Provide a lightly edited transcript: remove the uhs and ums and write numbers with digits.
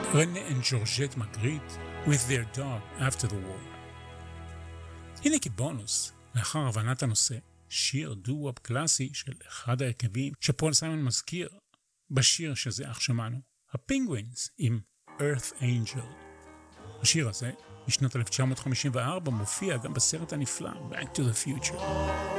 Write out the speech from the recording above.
רנה וג'ורג'ט מגריט with their dog after the war. הנה כבונוס, לאחר הבנת הנושא, שיר דו-וופ קלאסי של אחד ההרכבים שפול סיימון מזכיר בשיר שזה אך שמענו, הפינגווינס עם Earth Angel. השיר הזה משנת 1954 מופיע גם בסרט הנפלא Back to the Future.